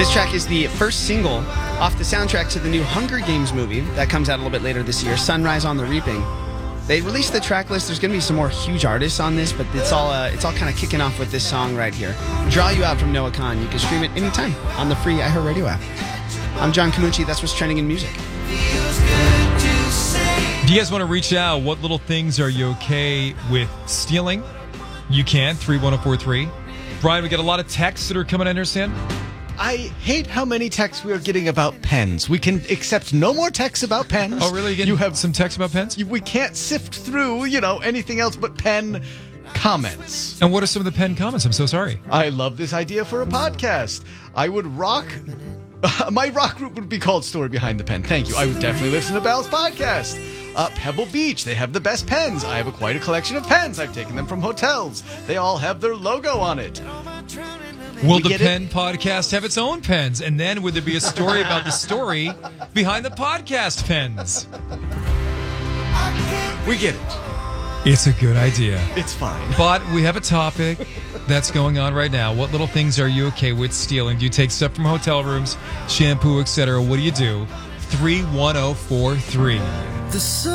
This track is the first single off the soundtrack to the new Hunger Games movie that comes out a little bit later this year, Sunrise on the Reaping. They released the track list. There's going to be some more huge artists on this, but it's all kind of kicking off with this song right here. Draw You Out from Noah Kahan. You can stream it anytime on the free iHeartRadio app. I'm John Camucci. That's what's trending in music. Do you guys want to reach out? What little things are you okay with stealing? You can, 31043. Brian, we get a lot of texts that are coming, I understand. I hate how many texts we are getting about pens. We can accept no more texts about pens. Oh, really? You have some texts about pens? We can't sift through, anything else but pen comments. And what are some of the pen comments? I'm so sorry. I love this idea for a podcast. I would rock... my rock group would be called Story Behind the Pen. Thank you. I would definitely listen to Belle's podcast. Pebble Beach, they have the best pens. I have quite a collection of pens. I've taken them from hotels. They all have their logo on it. Will the Pen Podcast have its own pens? And then would there be a story about the story behind the podcast pens? We get it. It's a good idea. It's fine. But we have a topic that's going on right now. What little things are you okay with stealing? Do you take stuff from hotel rooms, shampoo, etc.? What do you do? 31043.